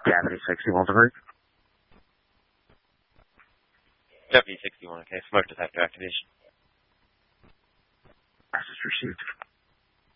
Deputy 61 degree. Deputy 61, okay. Smoke detector activation. Message received.